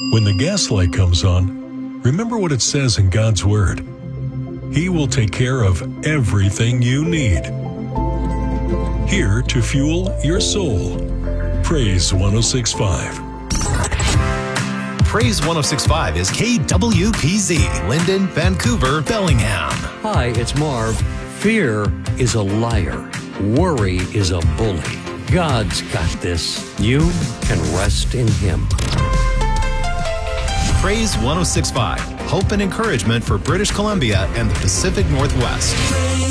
When the gas light comes on, remember what it says in God's Word. He will take care of everything you need. Here to fuel your soul. Praise 106.5. Praise 106.5 is KWPZ, Linden, Vancouver, Bellingham. Hi, it's Marv. Fear is a liar. Worry is a bully. God's got this. You can rest in Him. Praise 106.5, hope and encouragement for British Columbia and the Pacific Northwest.